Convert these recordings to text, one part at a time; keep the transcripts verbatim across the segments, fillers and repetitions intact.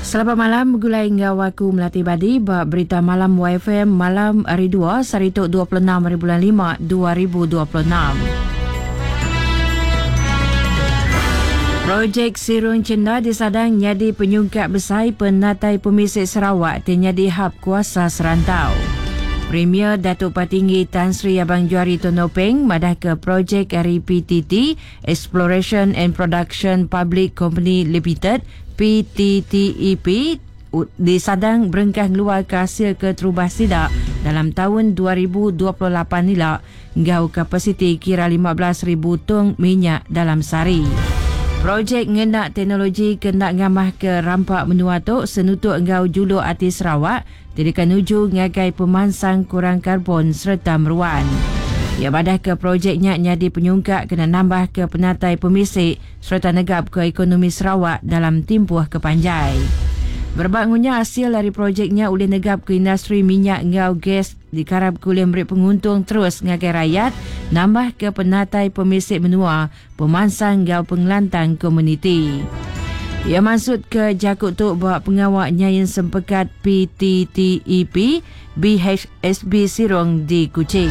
Selamat malam, gulai ngawaku Melati Badi, berita malam Y F M malam hari dua, Sarituk dua puluh enam bulan lima dua ribu dua puluh enam. Projek Sirun Cenda disadang nyadi penyungkat besar penatai pemisik Sarawak ternyadi hab kuasa serantau. Premier Datuk Patinggi Tan Sri Abang Juari Tonopeng madah ke projek R E P T T Exploration and Production Public Company Limited P T T E P disadang berengkah keluar ke hasil ke terubah sidak dalam tahun dua ribu dua puluh lapan nila ngau kapasiti kira lima belas ribu tong minyak dalam sehari. Projek ngenak teknologi kendak ngamah ke rampak menua tok senutuk ngau juluk ati Sarawak dirikan uju ngagai pemansang kurang karbon serta meruan. Ia badah ke projeknya nyadi penyungkak kena nambah ke penatai pemisik serta negap ke ekonomi Sarawak dalam timpuh kepanjai. Berbangunnya hasil dari projeknya oleh negap ke industri minyak ngau gas dikarab ke oleh memberi penguntung terus ngagai rakyat nambah ke penatai pemisik menua pemansang ngau pengelantang komuniti. Ia maksud ke jakut tuk bawa pengawaknya yang sempekat P T T E P B H S B Sirong di Kuching.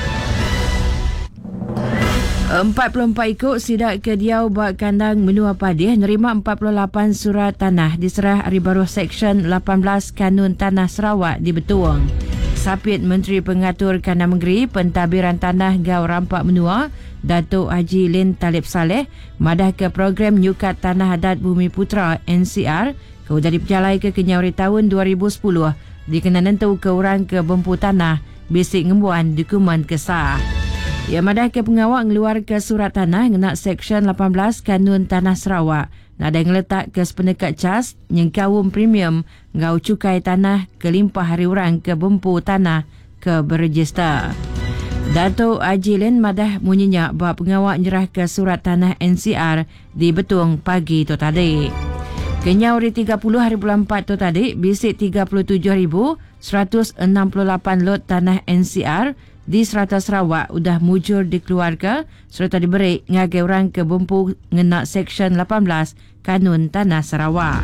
empat puluh empat ikut sidak ke Diau Bak Kandang Menua Padih nerima empat puluh lapan surat tanah diserah Hari Baru Seksyen lapan belas Kanun Tanah Sarawak di Betuang. Sapit Menteri Pengatur Kandang Negeri Pentadbiran Tanah Gau Rampak Menua Datuk Haji Lin Talib Saleh madah ke program Nyukat Tanah Adat Bumi Putra N C R kau dari berjalai ke kenyawari tahun dua ribu sepuluh dikena nentu ke orang ke bempu tanah bisik ngembuan dokumen kesah. Ia madah ke pengawak ngeluar ke surat tanah ngenak Seksyen lapan belas Kanun Tanah Sarawak. Nada ngeletak ke sepenekat cas nyengkawum premium ngau cukai tanah kelimpah hari orang ke bempu tanah ke berregister. Datuk Haji Lin madah munyinya bahawa pengawak nyerah ke surat tanah N C R di Betung pagi tu tadi. Kenyau di tiga puluh hari bulan empat tu tadi bisik tiga puluh tujuh ribu seratus enam puluh lapan lot tanah N C R di Serata Sarawak udah mujur dikeluarkan serta diberi ngagai orang ke bempu ngenak Seksyen lapan belas Kanun Tanah Sarawak.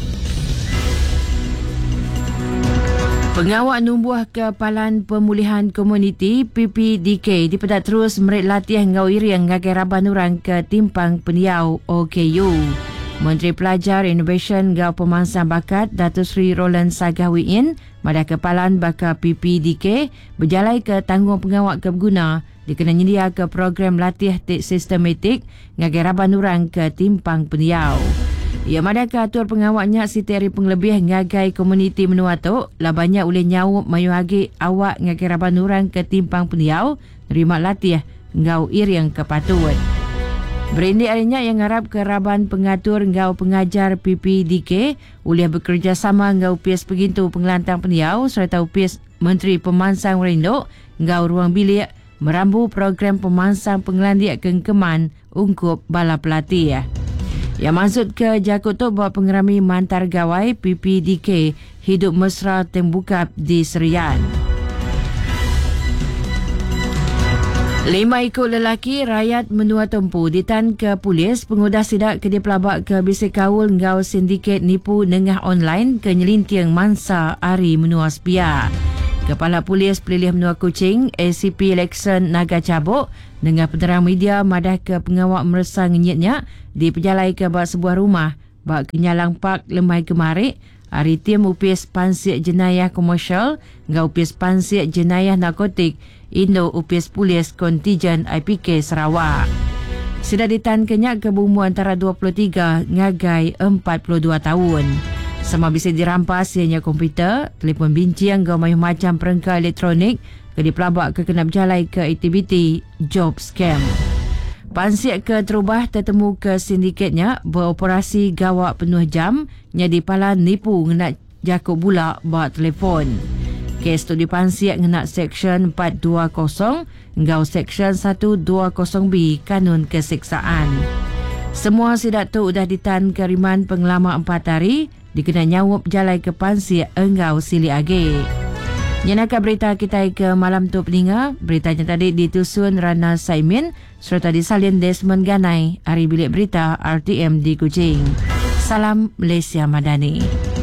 Pengawak numbuh Kepalan Pemulihan Komuniti P P D K dipedat terus merik latih ngau iriang ngagai raban orang ke Timpang Peniau O K U. Menteri Pelajar Innovation Gau Pemansang Bakat Datuk Seri Roland Sagawiin madah Kepalan Bakar P P D K berjalai ke tanggung pengawak kebeguna dikena nyedia ke program latih sistematik ngagai raban orang ke Timpang Peniau. Ia madah ke atur pengawaknya Siti Hari Penglebih ngagai komuniti menua tok lah banyak oleh nyawuk mayu hagi awak ngagai raban orang ke Timpang Peniau nerima latih ngau iriang kepatut. Berindik harinya yang harap ke Raban Pengatur Ngau Pengajar P P D K oleh bekerjasama Ngau P I S Pegintu Pengelantang Peniau serta U P I S Menteri Pemansang Merindok Ngau Ruang Bilik merambu program pemansang pengelandik kengkeman ungkup bala pelatih. Yang maksud ke jakut tu bahawa pengerami mantar gawai P P D K hidup mesra tembukap di Serian. Lima ikut lelaki rakyat menua tempu ditan ke polis pengudas sidak ke dipelabak ke bisik kaul ngau sindiket nipu nengah online ke nyelintiang mansa ari menua sepia. Kepala Polis Pelilih Menua Kuching A C P Lekson Naga Cabuk dengan penerang media madah ke pengawak meresang ngenyitnya di pejalai ke bak sebuah rumah bak kenyalang park Lemai Gemarik hari tim U P I S Pansik Jenayah Komersial ngau U P I S Pansik Jenayah Narkotik Indo U P I S Polis Kontijen I P K Sarawak. Sudah ditan kenyak ke bumbu antara dua puluh tiga ngagai empat puluh dua tahun. Sama bisa dirampas ianya komputer, telefon bincang ngau mayuh macam perengkau elektronik ke dipelabak ke kena berjalai ke aktiviti job scam. Pansik ke terubah tertemu ke sindikatnya beroperasi gawak penuh jam nyadi palan nipu ngenak jakuk bulak bak telefon. Kes tu dipansik ngenak Seksyen empat dua kosong ngau Seksyen seratus dua puluh B Kanun Keseksaan. Semua sidak tu sudah ditan ke riman pengelama empat hari dikena nyawup jalai ke pansik engau sili age. Nyenaka berita kita ke malam tu peninga. Beritanya tadi ditusun Rana Saimin serta disalin Desmond Ganai. Hari bilik berita R T M di Kuching. Salam Malaysia Madani.